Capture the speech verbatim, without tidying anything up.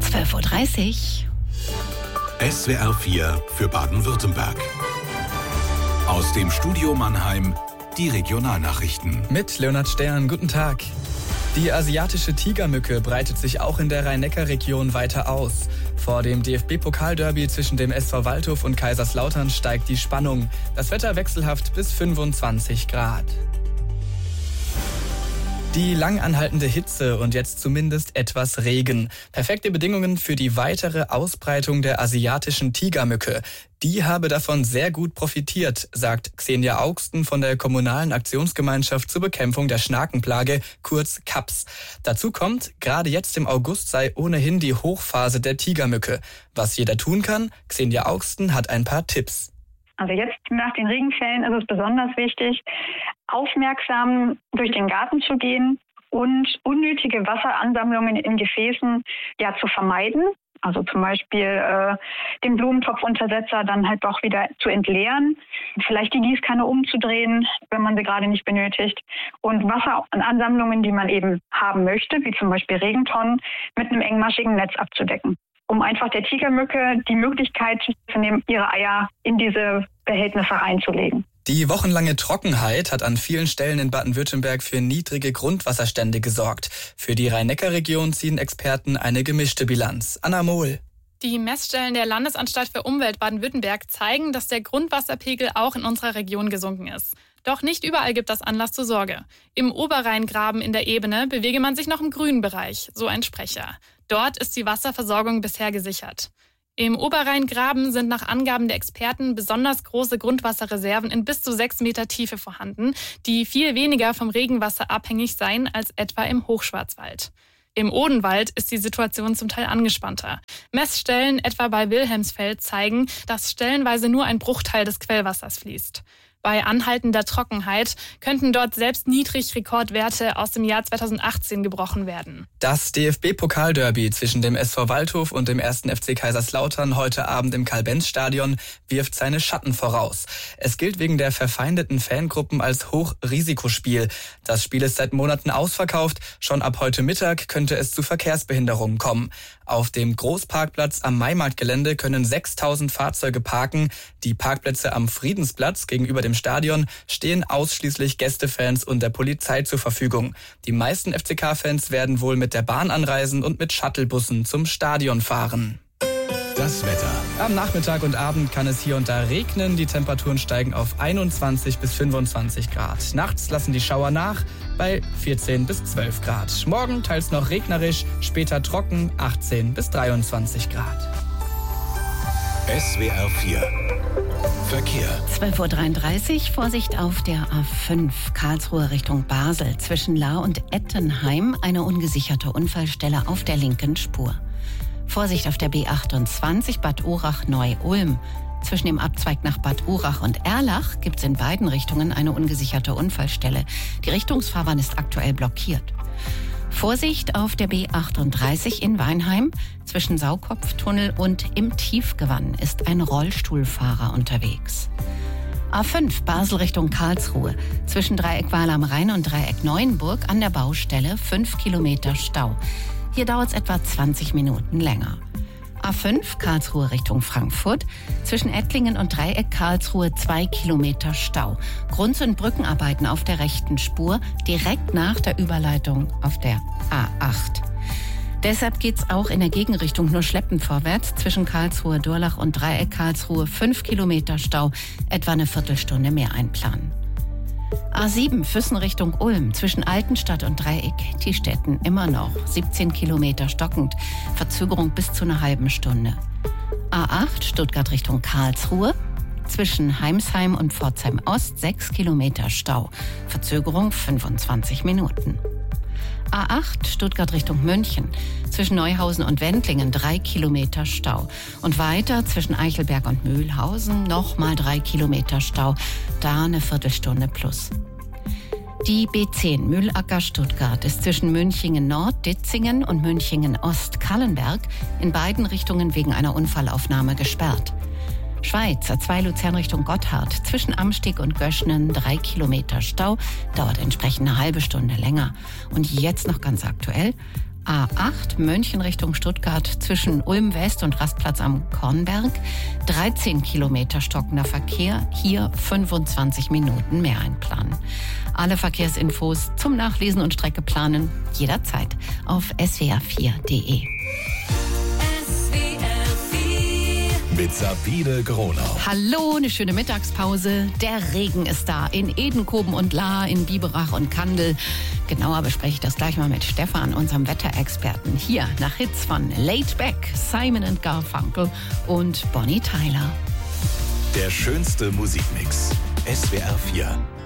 zwölf Uhr dreißig. S W R vier für Baden-Württemberg. Aus dem Studio Mannheim die Regionalnachrichten. Mit Leonhard Stern, guten Tag. Die asiatische Tigermücke breitet sich auch in der Rhein-Neckar-Region weiter aus. Vor dem D F B-Pokalderby zwischen dem S V Waldhof und Kaiserslautern steigt die Spannung. Das Wetter wechselhaft bis fünfundzwanzig Grad. Die lang anhaltende Hitze und jetzt zumindest etwas Regen. Perfekte Bedingungen für die weitere Ausbreitung der asiatischen Tigermücke. Die habe davon sehr gut profitiert, sagt Xenia Augsten von der Kommunalen Aktionsgemeinschaft zur Bekämpfung der Schnakenplage, kurz K A P S. Dazu kommt, gerade jetzt im August sei ohnehin die Hochphase der Tigermücke. Was jeder tun kann, Xenia Augsten hat ein paar Tipps. Also jetzt nach den Regenfällen ist es besonders wichtig, aufmerksam durch den Garten zu gehen und unnötige Wasseransammlungen in Gefäßen ja zu vermeiden. Also zum Beispiel äh, den Blumentopfuntersetzer dann halt doch wieder zu entleeren, vielleicht die Gießkanne umzudrehen, wenn man sie gerade nicht benötigt, und Wasseransammlungen, die man eben haben möchte, wie zum Beispiel Regentonnen, mit einem engmaschigen Netz abzudecken, um einfach der Tigermücke die Möglichkeit zu nehmen, ihre Eier in diese Behältnisse reinzulegen. Die wochenlange Trockenheit hat an vielen Stellen in Baden-Württemberg für niedrige Grundwasserstände gesorgt. Für die Rhein-Neckar-Region ziehen Experten eine gemischte Bilanz. Anna Mohl. Die Messstellen der Landesanstalt für Umwelt Baden-Württemberg zeigen, dass der Grundwasserpegel auch in unserer Region gesunken ist. Doch nicht überall gibt das Anlass zur Sorge. Im Oberrheingraben in der Ebene bewege man sich noch im grünen Bereich, so ein Sprecher. Dort ist die Wasserversorgung bisher gesichert. Im Oberrheingraben sind nach Angaben der Experten besonders große Grundwasserreserven in bis zu sechs Meter Tiefe vorhanden, die viel weniger vom Regenwasser abhängig seien als etwa im Hochschwarzwald. Im Odenwald ist die Situation zum Teil angespannter. Messstellen etwa bei Wilhelmsfeld zeigen, dass stellenweise nur ein Bruchteil des Quellwassers fließt. Bei anhaltender Trockenheit könnten dort selbst Niedrigrekordwerte aus dem Jahr zweitausendachtzehn gebrochen werden. Das D F B-Pokalderby zwischen dem S V Waldhof und dem ersten F C Kaiserslautern heute Abend im Karl-Benz-Stadion wirft seine Schatten voraus. Es gilt wegen der verfeindeten Fangruppen als Hochrisikospiel. Das Spiel ist seit Monaten ausverkauft. Schon ab heute Mittag könnte es zu Verkehrsbehinderungen kommen. Auf dem Großparkplatz am Maimarktgelände können sechstausend Fahrzeuge parken. Die Parkplätze am Friedensplatz gegenüber dem Stadion stehen ausschließlich Gästefans und der Polizei zur Verfügung. Die meisten F C K-Fans werden wohl mit der Bahn anreisen und mit Shuttlebussen zum Stadion fahren. Das Wetter. Am Nachmittag und Abend kann es hier und da regnen. Die Temperaturen steigen auf einundzwanzig bis fünfundzwanzig Grad. Nachts lassen die Schauer nach bei vierzehn bis zwölf Grad. Morgen teils noch regnerisch, später trocken, achtzehn bis dreiundzwanzig Grad. S W R vier Verkehr. zwölf Uhr dreiunddreißig, Vorsicht auf der A fünf, Karlsruhe Richtung Basel. Zwischen Lahr und Ettenheim eine ungesicherte Unfallstelle auf der linken Spur. Vorsicht auf der B achtundzwanzig, Bad Urach-Neu-Ulm. Zwischen dem Abzweig nach Bad Urach und Erlach gibt es in beiden Richtungen eine ungesicherte Unfallstelle. Die Richtungsfahrbahn ist aktuell blockiert. Vorsicht auf der B achtunddreißig in Weinheim. Zwischen Saukopftunnel und im Tiefgewann ist ein Rollstuhlfahrer unterwegs. A fünf, Basel Richtung Karlsruhe. Zwischen Dreieck Wahl am Rhein und Dreieck Neuenburg an der Baustelle fünf Kilometer Stau. Hier dauert es etwa zwanzig Minuten länger. A fünf, Karlsruhe Richtung Frankfurt. Zwischen Ettlingen und Dreieck Karlsruhe zwei Kilometer Stau. Grund- und Brückenarbeiten auf der rechten Spur, direkt nach der Überleitung auf der A acht. Deshalb geht's auch in der Gegenrichtung nur schleppend vorwärts. Zwischen Karlsruhe, Durlach und Dreieck Karlsruhe fünf Kilometer Stau, etwa eine Viertelstunde mehr einplanen. A sieben, Füssen Richtung Ulm, zwischen Altenstadt und Dreieck Tistetten immer noch siebzehn Kilometer stockend, Verzögerung bis zu einer halben Stunde. A acht, Stuttgart Richtung Karlsruhe, zwischen Heimsheim und Pforzheim Ost sechs Kilometer Stau, Verzögerung fünfundzwanzig Minuten. A acht, Stuttgart Richtung München, zwischen Neuhausen und Wendlingen drei Kilometer Stau. Und weiter zwischen Eichelberg und Mühlhausen nochmal drei Kilometer Stau, da eine Viertelstunde plus. Die B zehn Mühlacker-Stuttgart ist zwischen Münchingen-Nord, Ditzingen und Münchingen-Ost-Kallenberg in beiden Richtungen wegen einer Unfallaufnahme gesperrt. Schweiz, A zwei Luzern Richtung Gotthard, zwischen Amsteg und Göschnen drei Kilometer Stau, dauert entsprechend eine halbe Stunde länger. Und jetzt noch ganz aktuell, A acht München Richtung Stuttgart zwischen Ulm West und Rastplatz am Kornberg. dreizehn Kilometer stockender Verkehr, hier fünfundzwanzig Minuten mehr einplanen. Alle Verkehrsinfos zum Nachlesen und Strecke planen jederzeit auf s w r vier punkt d e. Mit Sabine Gronau. Hallo, eine schöne Mittagspause. Der Regen ist da in Edenkoben und Lahr, in Biberach und Kandel. Genauer bespreche ich das gleich mal mit Stefan, unserem Wetterexperten. Hier nach Hits von Laid Back, Simon and Garfunkel und Bonnie Tyler. Der schönste Musikmix. S W R vier.